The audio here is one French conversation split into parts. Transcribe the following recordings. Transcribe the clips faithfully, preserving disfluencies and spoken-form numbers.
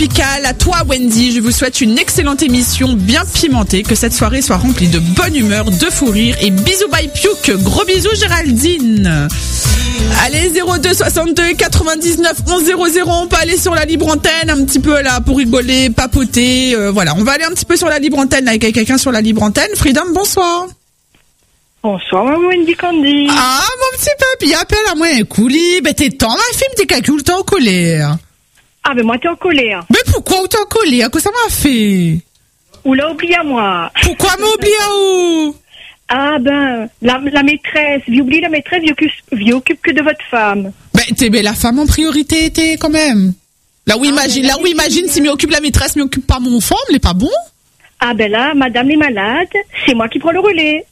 Pical, à toi Wendy, je vous souhaite une excellente émission bien pimentée, que cette soirée soit remplie de bonne humeur, de fou rire et bisous bye piouk, gros bisous Géraldine. Allez, zéro deux soixante-deux quatre-vingt-dix-neuf onze zéro zéro, on peut aller sur la libre antenne un petit peu là pour rigoler, papoter, euh, voilà, on va aller un petit peu sur la libre antenne là, avec quelqu'un sur la libre antenne. Freedom, bonsoir. Bonsoir, maman Wendy Candy. Ah, mon petit papy, appelle à moi un coulis. Ben, t'es temps, ma fille, t'es calcul, t'es en colère. Ah, ben moi, t'es en colère. Mais pourquoi t'es en colère? Qu'est-ce que ça m'a fait? Ou l'a oublié à moi. Pourquoi m'oublier à où? Ah, ben, la, la maîtresse, vous oubliez la maîtresse, vous occupe, vous occupe que de votre femme. Ben, t'es, ben, la femme en priorité, t'es, quand même. Là où ah, imagine, ben, là où imagine, si m'y occupe la maîtresse, m'y occupe pas mon enfant, mais pas bon? Ah, ben là, madame est malade, c'est moi qui prends le relais.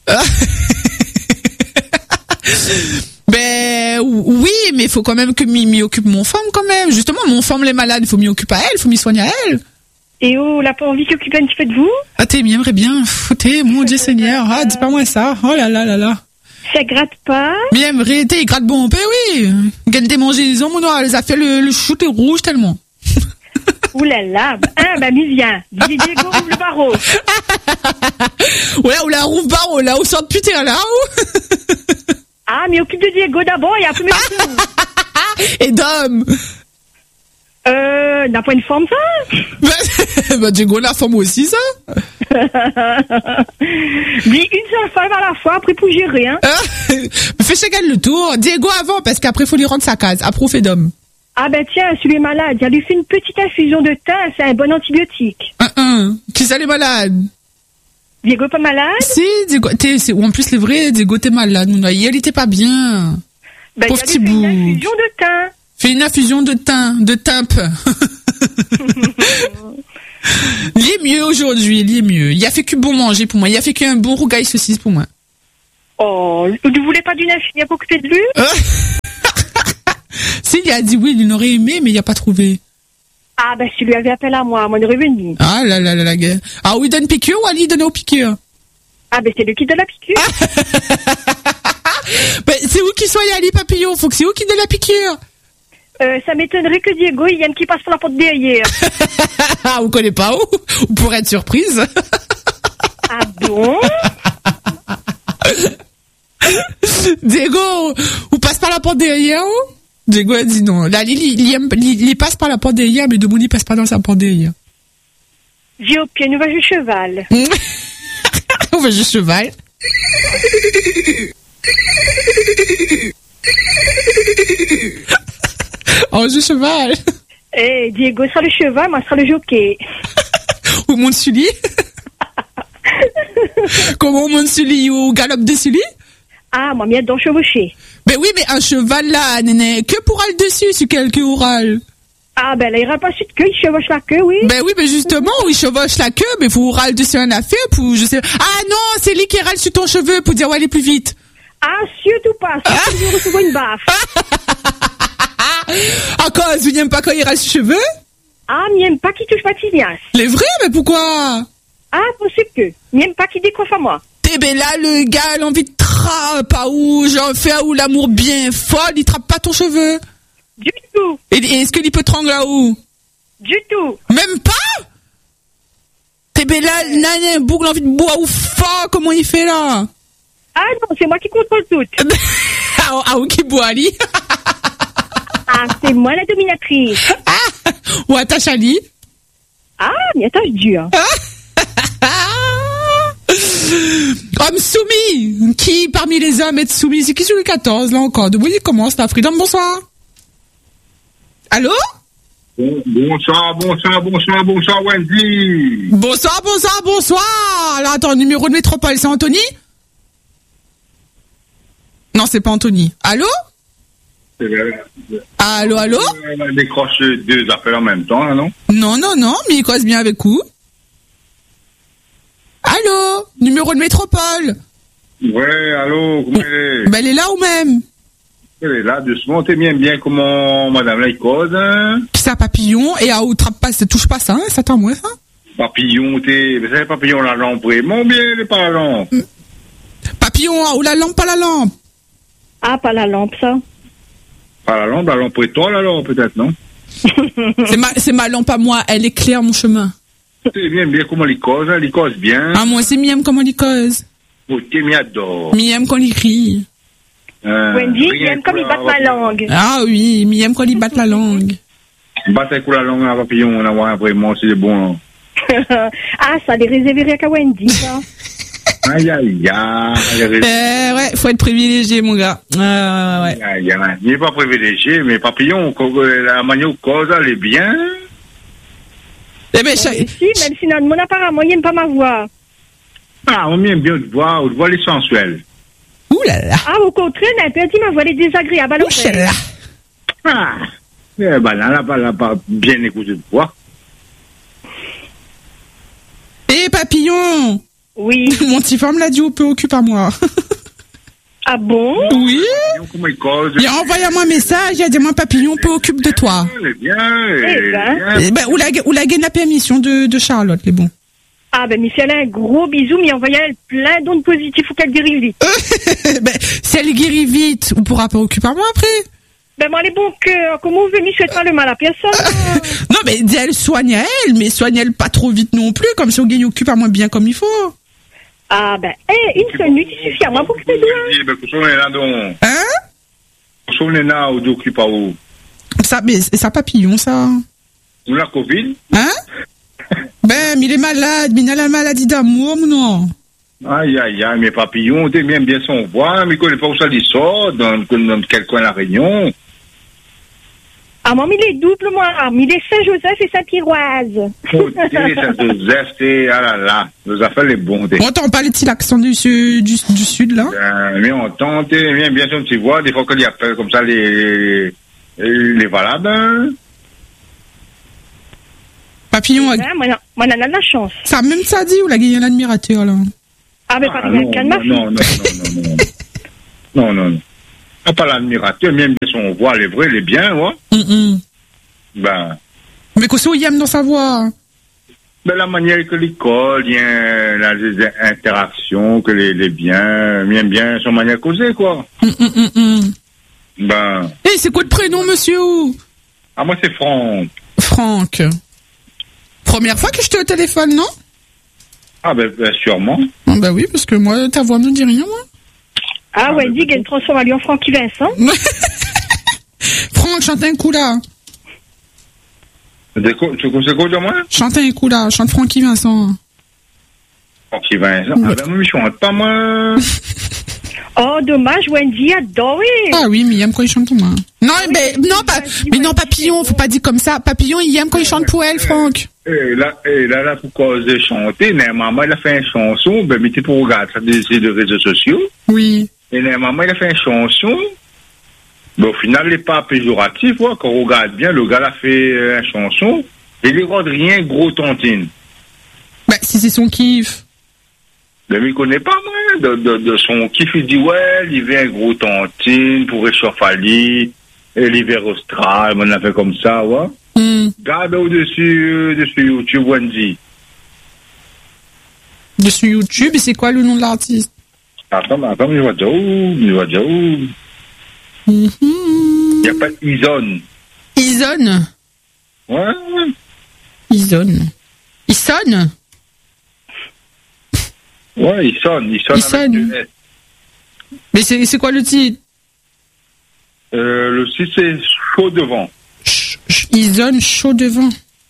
Ben oui, mais il faut quand même que m'y, m'y occupe mon femme quand même. Justement, mon femme est malade, il faut m'y occuper à elle, il faut m'y soigner à elle. Et oh, la pas envie qu'il occupe un petit peu de vous? Ah, t'es bien, vrai bien. Foutez, mon Dieu Seigneur. Ah, dis pas moi ça. Oh là là là là. Ça gratte pas? Bien vrai, t'es, il gratte bon, ben oui. Gagne des mangeaisons, mon noir, elle a fait le, le chou, t'es rouge tellement. Ouh là là, hein, bah, m'y viens. Dis Diego, ouvre le barreau. Ouais, ou la rouvre barreau, là, où sort de putain, là, où? Ah, mais occupe de Diego d'abord et après, mais et d'homme. Euh, n'a pas une forme, ça? Bah, bah, Diego, la forme aussi, ça? Dis une seule femme à la fois, après, pour gérer, hein. Fais chacun le tour. Diego avant, parce qu'après, faut lui rendre sa case. Après, on fait d'homme. Ah, ben, tiens, celui est malade. Il lui fait une petite infusion de thym, c'est un bon antibiotique. Un, un. Qui ça, les malades? Diego pas malade? Si, Diego, t'es, c'est, ou en plus, les vrais, Diego, t'es malade. Mon il était pas bien. Ben, pauvre petit bout. Fais une infusion de thym. Fais une infusion de thym, de timpe. Il est mieux aujourd'hui, il est mieux. Il a fait que bon manger pour moi. Il a fait qu'un bon rougail saucisse pour moi. Oh, vous ne voulez pas d'une infusion? Il n'y a pas occupé de lui? Si, il a dit oui, il aurait aimé, mais il n'a pas trouvé. Ah, ben, si lui avait appelé à moi, moi, il aurait venu. Ah là là là là, gars. Ah oui, donne piqûre ou Ali donne au piqûre? Ah, ben, c'est lui qui donne la piqûre. Ben, c'est où qu'il soit Ali Papillon? Faut que c'est où qui donne la piqûre? Euh, ça m'étonnerait que Diego, il y en a qui passe par la porte derrière. Ah, vous connaissez pas où? Ou pour être surprise? Ah bon? Diego, ou passe par la porte derrière ou? Diego a dit non. Là, Lily, il, il, il passe par la porte derrière, mais Demouni passe pas dans sa porte derrière. Viens au pied, nous va jouer cheval. On va jouer cheval. On joue cheval. Eh, hey, Diego sera le cheval, moi sera le jockey. Ou mon Sully. Comment mon Sully ou galope de Sully? Ah, moi, m'y dans chevaucher. Ben oui, mais un cheval là, n'est que pour aller dessus, c'est quelques oral. Ah, ben là, il râle pas sur queue, il chevauche la queue, oui. Ben oui, mais justement, il chevauche la queue, mais faut râler dessus un affaire pour, je sais. Ah non, c'est lui qui râle sur ton cheveu pour dire ouais, aller plus vite. Ah, surtout pas, surtout que je recevoir une baffe. À cause, vous n'aimez pas quand il râle sur cheveux? Ah, m'aime pas qu'il touche pas tignasse. Les vrais, mais pourquoi? Ah, pour ce que. M'aime pas qu'il décoiffe à moi. Eh ben là, le gars, il a envie de trappe, à où, genre, fait à où l'amour bien folle, il trappe pas ton cheveu. Du tout. Et, et est-ce qu'il peut te rangler à où? Du tout. Même pas? Eh ben là, il a un boucle, envie de boire ou fort, comment il fait là? Ah non, c'est moi qui contrôle tout. Ah, ah, où qui boit, Ali? Ah, c'est moi la dominatrice. Ah, ou attache Ali? Ah, mais attache dur. Homme soumis. Qui parmi les hommes est soumis? C'est qui sur le quatorze là encore? De vous, il commence la Freedom, bonsoir. Allô? Bonsoir, bonsoir, bonsoir, bonsoir Wendy. Bonsoir, bonsoir, bonsoir. Alors attends, numéro de métropole, c'est Anthony? Non, c'est pas Anthony. Allô? Allô, allô? On décroche deux appels en même temps, là, non? Non, non, non, mais il cause bien avec vous. Allô? Numéro de métropole? Ouais, allô, comment elle est? Ben, elle est là ou même? Elle est là, doucement, t'es bien bien comment madame là, il cause, hein? Qui ça, papillon? Et à où trappe pas, ça touche pas ça, hein? Ça t'en moins, ça? Papillon, t'es, vous savez, papillon, la lampe, mon bien, elle est pas la lampe. Papillon, à où la lampe, pas la lampe? Ah, pas la lampe, ça. Pas la lampe, la lampe étoile, alors, peut-être, non? C'est ma, c'est ma lampe à moi, elle éclaire mon chemin. C'est bien, bien comment il cause, hein, il cause bien. Ah, moi, c'est Miam comment il cause. Oh, t'es m'adore. Miam quand il crie. Euh, Wendy, il rien aime comme que il bat la- ma langue. Ah oui, Miam quand il bat la langue. Battre avec la langue à papillon, on a voir vraiment, c'est bon. Ah, ça les réservé rien qu'à Wendy, ça. Aïe, aïe, aïe. Euh, ouais, faut être privilégié, mon gars. Euh, ouais. Aïe, aïe. Il n'est pas privilégié, mais papillon, la manière cause, elle est bien. Eh ben, cha- Si, même si non, mon apparemment, il n'aime pas ma voix. Ah, on aime bien te voir, on te voit les sensuels. ouh là là. Ah, au contraire, elle peut dire ma voix elle est désagréable à Ouh là l'oreille. là. Ah, eh ben là, là, là, pas bien écouté de voix. Eh, papillon. Oui. Mon petit femme l'a dit, on peut occuper à moi. Ah bon? Oui. Comment il cause? Il a envoyé moi un message, il a dit, moi, papillon, on peut occuper de toi. Elle est bien, elle Eh est ben. bien. Eh ben, ou la, ou la gagne la permission de, de Charlotte, les bons. Ah, ben, Michel, un gros bisou, mais envoyez elle plein d'ondes positives ou qu'elle guérit vite. Ben, si elle guérit vite, on pourra pas occuper à moi après. Ben, moi, les bons cœurs, comment vous venez, je souhaite pas le mal à personne. Non, mais dis, elle soigne à elle, mais soigne elle pas trop vite non plus, comme si on gagne occupe à moi bien comme il faut. Ah, ben, eh, une seule nuit, il suffit à moi pour que tu dois. Ben, qu'on est là, donc. Hein? Qu'on est là, ou d'occupe à où? Ça, mais c'est ça papillon, ça. Ou la Covid? Hein? Ben, mais il est malade, mais il a la maladie d'amour, ou non? Aïe, aïe, aïe, mais papillon, t'es bien bien son voix, mais il connaît pas où ça lui sort, dans, dans quel coin la Réunion. Ah, moi, il est double, moi. Il est Saint-Joseph et Saint-Pierroise. Faut dire, ça te zeste, ah là là, nos affaires les bons, t'es. On entend pas les petits l'accent du, sud- du, du sud, là? Ben, mais on tente, t'es bien bien son petit voix, des fois qu'il appelle comme ça les, les, les valables, hein. Papillon, Hein, moi, non, moi, on a de la chance. ça a même ça dit, ou la gagne un admirateur, là? Ah, mais pas Ah, rien non, qu'à ma non, fille. non, non, non, non, non, non, non. Ah, pas l'admirateur, même bien son voix, elle est vraie, elle est bien, ouais. Hum, hum. Ben, Mais qu'est-ce qu'il aime dans sa voix? ben, la manière que l'école, il y a la- les interactions, que les, les biens, bien, bien, son manière de causer, quoi. Hum, hum, hum, hum. Ben, Eh, c'est quoi le prénom, monsieur? ah, moi, c'est Franck. Franck. Première fois que je t'ai au téléphone, non? Ah, ben, ben sûrement. Ah bah oui, parce que moi, ta voix me dit rien, moi. Ah, Wendy, qu'elle transforme à lui en Francky Vincent. Franck, chante un coup, là. C'est quoi, c'est quoi, c'est quoi de moi? Chante un coup, là. Chante Francky Vincent. Franck Vincent. Ah, ben, moi, je chante pas, moi. Oh, dommage, Wendy adore. Ah oui, mais il aime quand il chante pour moi. Non, mais, non, pas, mais non, Papillon, faut pas dire comme ça. Papillon, il aime quand il chante pour elle, Franck. Et là, et là, là, pour cause de chanter, mais maman, elle a fait une chanson, ben, mettez pour regarder ça des, des réseaux sociaux. Oui. Et là, maman, elle a fait une chanson. Ben, au final, elle n'est pas péjoratif, ouais. Quand on regarde bien, le gars a fait euh, une chanson. Il ne regarde rien, gros tontine. Bah, si c'est son kiff. Mais il ne connaît pas, moi, de, de, de son kiff. Il dit, ouais, il vient un gros tontine pour réchauffer et l'hiver austral, on a fait comme ça, ouais. Hmm. Garde au-dessus, euh, dessus YouTube, Wendy. Dessus YouTube, et c'est quoi le nom de l'artiste? Attends, attends, je vais dire où, je vais dire où. Mhm. Il n'y a pas Ison. Ison. Ouais. Ison. Il sonne? Ouais, il sonne, il sonne. Il sonne. Avec deux S. Mais c'est, c'est quoi le titre? Euh, le site, c'est Chaud devant. Ch- ch- Ison, chaud devant.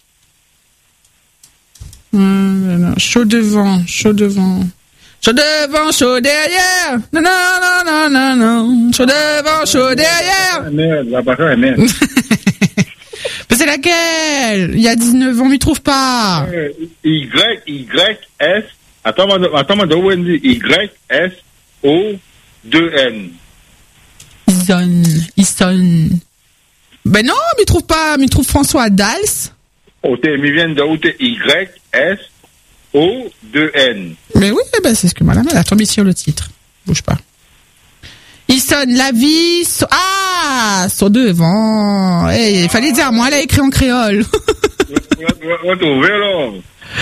Hum, non, chaud devant, chaud devant. Chaud devant, chaud derrière. Non, non, non, non, non, non. Chaud devant, chaud derrière. Ah, merde, la bataille, merde. Mais c'est laquelle? Il y a dix-neuf ans, on m'y trouve pas. Euh, Y, Y, S. Attends, madame, attends, madame, Wendy. Y, S, O, deux N. Ison, Ison. Ben non, m'y trouve pas, m'y trouve François Dals. Oh, t'es, mais vient de où t'es Y, S, O, deux N. Mais oui, ben c'est ce que madame, elle a tombé sur le titre. Bouge pas. Il sonne la vie. So- ah, sur devant. Il fallait dire, moi, elle a écrit en créole. On va trouver, alors.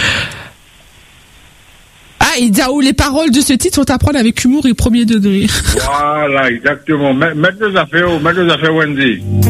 Ah, il dit, ah, où les paroles de ce titre sont à prendre avec humour et premier degré. Voilà, exactement. Mets mets les affaires, mets les affaires, Wendy.